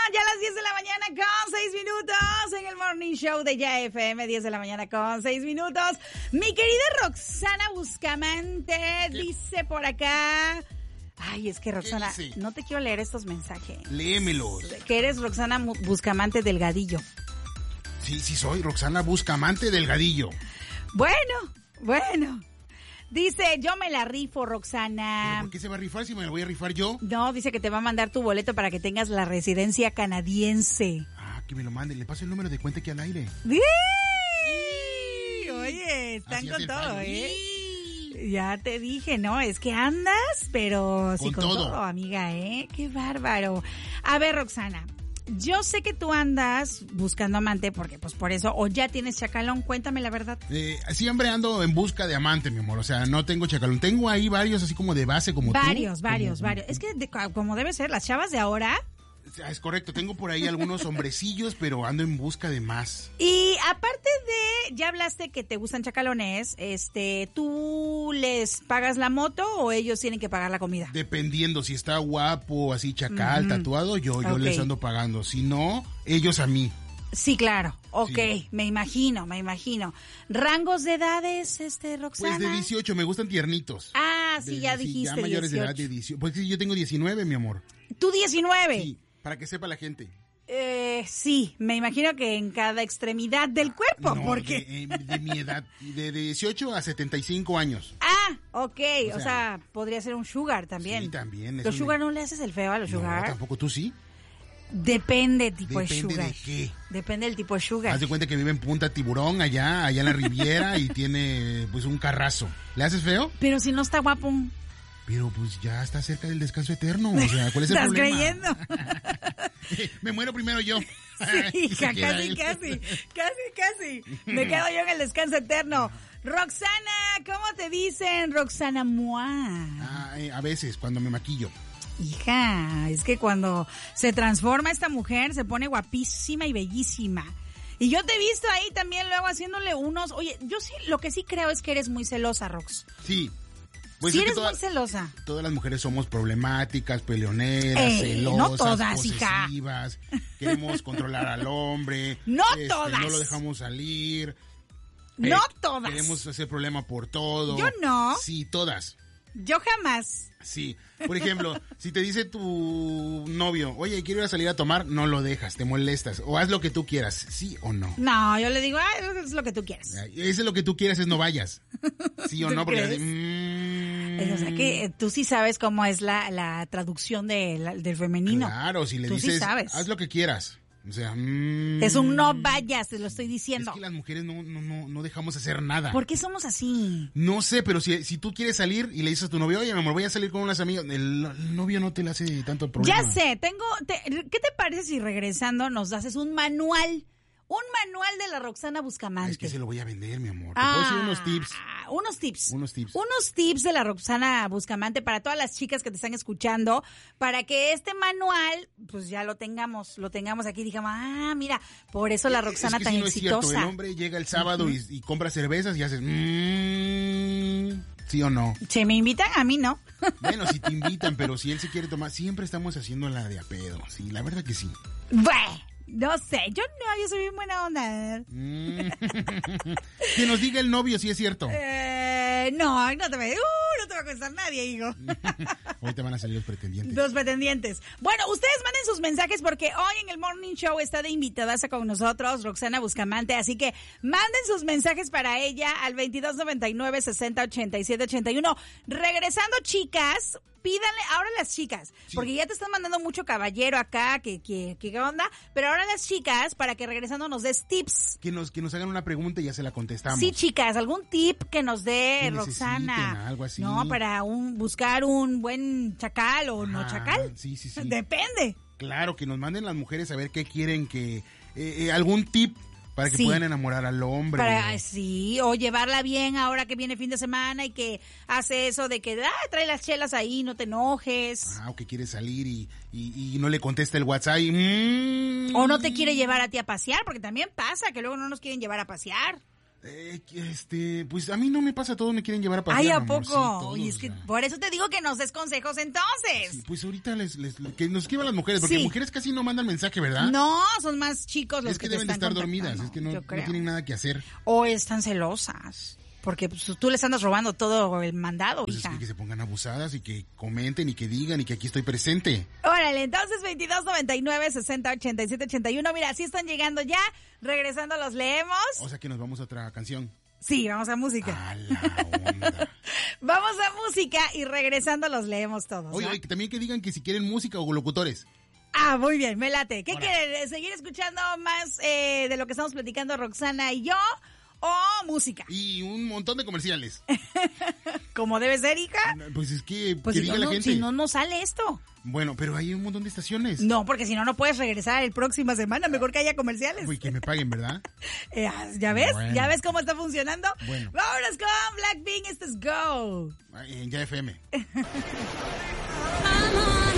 Ya a las 10 de la mañana con 6 minutos en el Morning Show de Ya FM, 10 de la mañana con 6 minutos. Mi querida Roxana Buscamante dice por acá... Ay, es que Roxana, no te quiero leer estos mensajes. Léemelos. Que eres Roxana Buscamante Delgadillo. Sí, soy Roxana Buscamante Delgadillo. Bueno. Dice, yo me la rifo, Roxana. ¿Pero por qué se va a rifar si me la voy a rifar yo? No, dice que te va a mandar tu boleto para que tengas la residencia canadiense. Ah, que me lo mande. Le paso el número de cuenta aquí al aire. Oye, están con todo, ¿eh? Ya te dije, ¿no? Es que andas, pero sí con todo, amiga, ¿eh? Qué bárbaro. A ver, Roxana, yo sé que tú andas buscando amante porque pues por eso, o ya tienes chacalón, cuéntame la verdad. Siempre ando en busca de amante, mi amor, o sea, no tengo chacalón, tengo ahí varios así como de base como varios, tú. Varios. Es que como debe ser, las chavas de ahora... Es correcto, tengo por ahí algunos hombrecillos, pero ando en busca de más. Y aparte de, ya hablaste que te gustan chacalones, ¿tú les pagas la moto o ellos tienen que pagar la comida? Dependiendo, si está guapo, así chacal, tatuado, yo les ando pagando. Si no, ellos a mí. Sí, claro. Ok, sí. Me imagino. ¿Rangos de edades, Roxana? Pues de 18, me gustan tiernitos. Ah, sí, ya dijiste 18. Ya mayores de edad de 18. Pues yo tengo 19, mi amor. ¿Tú 19? Sí, para que sepa la gente. Sí, me imagino que en cada extremidad del cuerpo, no, porque... de mi edad, de 18 a 75 años. Ah, ok, o sea, podría ser un sugar también. Sí, también. ¿Los sugar no le haces el feo a los sugar? No, tampoco, ¿tú sí? Depende del tipo de sugar. ¿Depende de qué? Depende del tipo de sugar. Haz de cuenta que vive en Punta Tiburón, allá en la Riviera, y tiene pues un carrazo. ¿Le haces feo? Pero si no está guapo... Pero pues ya está cerca del descanso eterno, o sea, ¿cuál es el problema? ¿Estás creyendo? Me muero primero yo. Sí, casi. Me quedo yo en el descanso eterno. Roxana, ¿cómo te dicen? Roxana Mua. A veces, cuando me maquillo. Hija, es que cuando se transforma esta mujer, se pone guapísima y bellísima. Y yo te he visto ahí también luego haciéndole unos... Oye, yo sí, lo que sí creo es que eres muy celosa, Rox. Sí. Pues sí, eres muy celosa. Todas las mujeres somos problemáticas, peleoneras, celosas, no todas, posesivas, hija. Queremos controlar al hombre. No todas. No lo dejamos salir. No todas. Queremos hacer problema por todo. Yo no. Sí, todas. Yo jamás. Sí. Por ejemplo, si te dice tu novio, oye, quiero ir a salir a tomar, no lo dejas, te molestas. O haz lo que tú quieras, ¿sí o no? No, yo le digo, es lo que tú quieras. Ese es lo que tú quieras, es no vayas. ¿Sí o no? Porque o sea que tú sí sabes cómo es la traducción del femenino. Claro, si le tú dices, sí sabes. Haz lo que quieras. O sea, es un no vayas, te lo estoy diciendo. Es que las mujeres no dejamos hacer nada. ¿Por qué somos así? No sé, pero si tú quieres salir y le dices a tu novio, oye, mi amor, voy a salir con unas amigas, el novio no te le hace tanto problema. Ya sé, ¿qué te parece si regresando nos haces un manual? Un manual de la Roxana Buscamante. Es que se lo voy a vender, mi amor. Te puedo decir unos tips. Unos tips de la Roxana Buscamante para todas las chicas que te están escuchando, para que este manual, pues ya lo tengamos aquí, digamos, mira, por eso la Roxana es que tan si no exitosa. Es cierto, el hombre llega el sábado y compra cervezas y haces, ¿sí o no? ¿Se me invitan? A mí no. Bueno, si te invitan, pero si él se quiere tomar, siempre estamos haciendo la de a pedo, sí, la verdad que sí. Bueno. No sé, yo soy bien buena onda. Que nos diga el novio si es cierto. No te va a contestar nadie, hijo. Hoy te van a salir los pretendientes. Los pretendientes. Bueno, ustedes manden sus mensajes porque hoy en el Morning Show está de invitada con nosotros Roxana Buscamante, así que manden sus mensajes para ella al 2299-608781. Regresando, chicas, pídanle ahora las chicas, porque ya te están mandando mucho caballero acá, que qué onda, pero ahora las chicas, para que regresando nos des tips. Que nos hagan una pregunta y ya se la contestamos. Sí, chicas, algún tip que nos dé que Roxana. Algo así. No, para buscar un buen chacal o no chacal. Sí. Depende. Claro, que nos manden las mujeres a ver qué quieren, que algún tip para que puedan enamorar al hombre. O llevarla bien ahora que viene fin de semana y que hace eso de que trae las chelas ahí, no te enojes. O que quiere salir y no le contesta el WhatsApp. O no te quiere llevar a ti a pasear, porque también pasa que luego no nos quieren llevar a pasear. Pues a mí no me pasa todo, me quieren llevar a pasear. Ay, ¿a poco? Sí, y es que por eso te digo que nos des consejos entonces. Sí, pues ahorita que nos escriban las mujeres, porque mujeres casi no mandan mensaje, ¿verdad? No, son más chicos los que deben de estar dormidas, es que no tienen nada que hacer. O están celosas. Porque pues, tú les andas robando todo el mandado, pues hija. Es que se pongan abusadas y que comenten y que digan y que aquí estoy presente. Órale, entonces 2299-608781. Mira, así están llegando ya. Regresando los leemos. O sea que nos vamos a otra canción. Sí, vamos a música. A la onda. Vamos a música y regresando los leemos todos. Oye, también que digan que si quieren música o locutores. Ah, muy bien, me late. ¿Qué quieren? ¿Seguir escuchando más de lo que estamos platicando Roxana y yo? ¿O música? Y un montón de comerciales. ¿Como debe ser, hija? Pues es que, pues que diga la gente. Si no sale esto. Bueno, pero hay un montón de estaciones. No, porque si no puedes regresar el próxima semana. Mejor que haya comerciales. Uy, que me paguen, ¿verdad? ¿Ya ves? Bueno. ¿Ya ves cómo está funcionando? Bueno. Vámonos con Blackpink. Esto es Go. En Ya FM.